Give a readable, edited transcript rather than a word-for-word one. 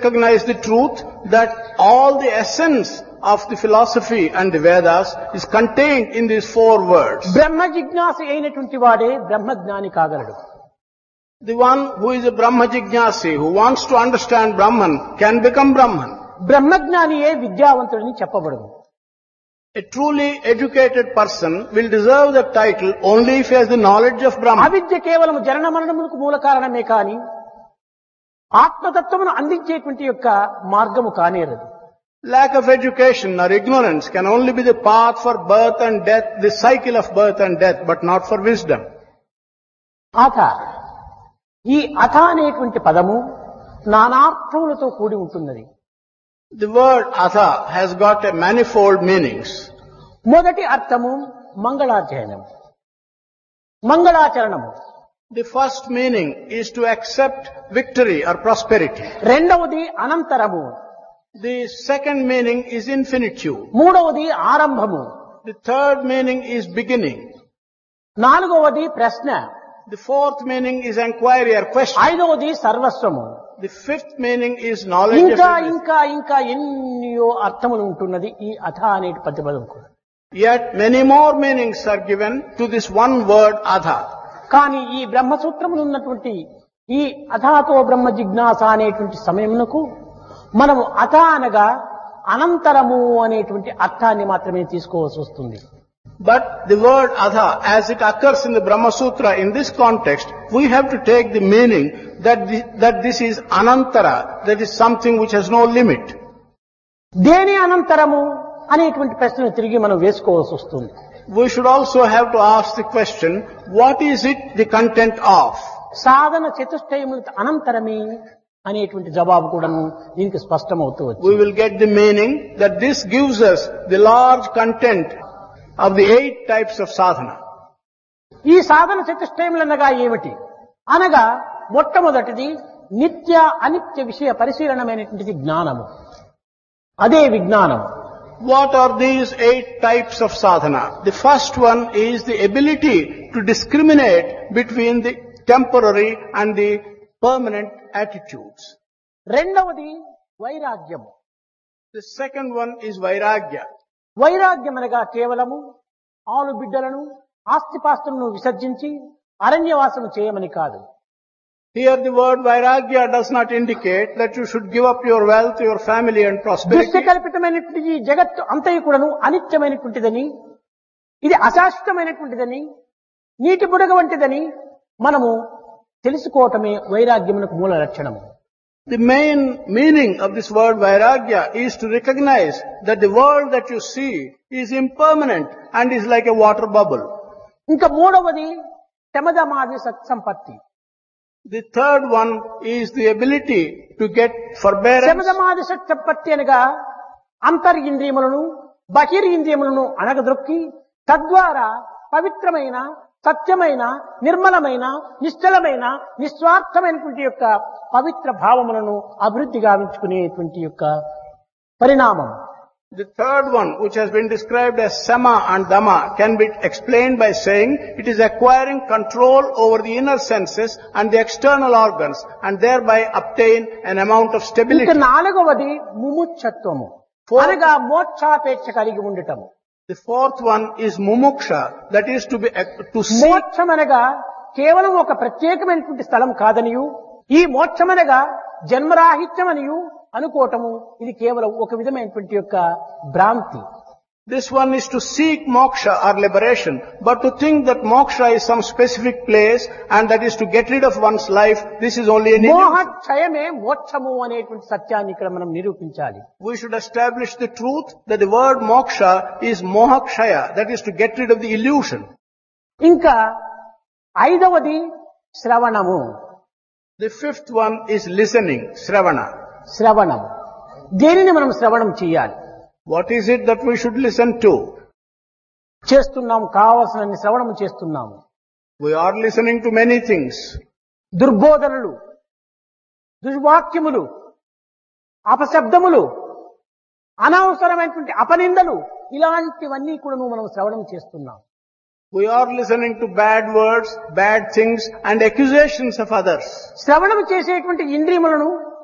recognize the truth that all the essence of the philosophy and the Vedas is contained in these 4 words. బ్రహ్మ జిజ్ఞాస అయినటువంటి వాడే బ్రహ్మజ్ఞాని కాగలడు. The one who is a Brahma Jignasi, who wants to understand Brahman, can become Brahman. బ్రహ్మజ్ఞానియే విద్యావంతుడని చెప్పబడదు. A truly educated person will deserve that title only if he has the knowledge of Brahman. అవిద్య కేవలం జనన మరణములకు మూల కారణమే కాని ఆత్మతత్వమును అందించేటువంటి యొక్క మార్గము కానేరదు. Lack of education or ignorance can only be the path for birth and death, the cycle of birth and death, but not for wisdom. అథ ఈ అథ అనేటువంటి పదము నానార్థములతో కూడి ఉంటున్నది. The word atha has got a manifold meanings. మొదటి అర్థము మంగళాచరణము, మంగళాచరణము. The first meaning is to accept victory or prosperity. రెండవది అనంతరము, The second meaning is infinitude. మూడవది ఆరంభము, The third meaning is beginning. నాలుగవది ప్రశ్న, The fourth meaning is inquiry or question. ఐదవది సర్వస్వము. The fifth meaning is knowledge of ఇంకా everything. ఇంకా ఇంకా ఎన్నో అర్థములు ఉంటున్నది ఈ అథ అనే పదం కూడా. Yet many more meanings are given to this one word atha. కానీ ఈ బ్రహ్మసూత్రములు ఉన్నటువంటి ఈ అథాతో బ్రహ్మ జిజ్ఞాస అనేటువంటి సమయమునకు మనము అథ అనగా అనంతరము అనేటువంటి అర్థాన్ని మాత్రమే తీసుకోవాల్సి వస్తుంది. But the word atha, as it occurs in the Brahma Sutra in this context, we have to take the meaning that this is anantara, that is something which has no limit. దేని అనంతరము అనేటువంటి ప్రశ్నను తిరిగి మనం వేసుకోవాల్సి వస్తుంది. We should also have to ask the question, what is it the content of? సాధన చతుష్టయముల అనంతరమే అనేటువంటి జవాబు కూడాను దీనికి స్పష్టమవుతూ వచ్చింది. We will get the meaning that this gives us the large content of the 8 types of sadhana. ఈ సాధన చతుష్టయములనగా ఏమిటి అనగా మొట్టమొదటిది నిత్య అనిత్య విషయ పరిశీలనమైనటువంటి జ్ఞానము, అదే విజ్ఞానము. What are these 8 types of sadhana? The first one is the ability to discriminate between the temporary and the permanent attitudes. రెండవది వైరాగ్యము. The second one is vairagya. వైరాగ్యం అనగా కేవలము ఆలు బిడ్డలను ఆస్తిపాస్తులను విసర్జించి అరణ్యవాసము చేయమని కాదు. Here the word vairagya does not indicate that you should give up your wealth, your family and prosperity. దృశ్యకల్పితమైనటువంటి ఈ జగత్తు అంతయు కూడాను అనిత్యమైనటువంటిదని, ఇది అశాశ్వతమైనటువంటిదని, నీటి బుడగ వంటిదని మనము తెలుసుకోవటమే వైరాగ్యమునకు మూల లక్షణము. The main meaning of this word vairagya is to recognize that the world that you see is impermanent and is like a water bubble. ఇంకా మూడవది శమదమాది సత్సంపత్తి. The third one is the ability to get forbearance. శమదమాది సత్సంపత్తి అనగా అంతరింద్రియములను బహిరింద్రియములను అణగదొక్కి తద్వారా పవిత్రమైన సత్యమైన నిర్మలమైన నిశ్చలమైన నిస్వార్థమైనటువంటి యొక్క పవిత్ర భావములను అభివృద్ధి గావించుకునేటువంటి యొక్క పరిణామం. The third one, which has been described as sama and dhamma, can be explained by saying it is acquiring control over the inner senses and the external organs and thereby obtain an amount of stability. ఇంకా నాలుగవది ముముక్షత్వము అనగా మోక్షాపేక్ష కలిగి ఉండటము. The fourth one is mumuksha, that is to seek. మోక్షం అనగా కేవలం ఒక ప్రత్యేకమైనటువంటి స్థలం కాదనియు, ఈ మోక్షం అనగా జన్మరాహిత్యమనియు అనుకోవటము ఇది కేవలం ఒక విధమైనటువంటి యొక్క భ్రాంతి. This one is to seek moksha or liberation, but to think that moksha is some specific place and that is to get rid of one's life, this is only an illusion. మోహక్షయమే మోక్షము అనేటువంటి సత్యాన్ని ఇక్కడ మనం నిరూపించాలి. We should establish the truth that the word moksha is mohakshaya, that is to get rid of the illusion. ఇంకా ఐదవది శ్రవణము. The fifth one is listening, shravana. శ్రవణము దేనిని మనం శ్రవణం చేయాలి? What is it that we should listen to? చేస్తున్నాము, కావలసిన శ్రవణము చేస్తున్నాము. We are listening to many things. దుర్బోధనలు, దుర్వాక్యములు, అపశబ్దములు, అనవసరమైనటువంటి అపనిందలు, ఇలాంటివన్నీ కూడా మనం శ్రవణం చేస్తున్నాం. We are listening to bad words, bad things and accusations of others. శ్రవణం చేసేటువంటి ఇంద్రియములను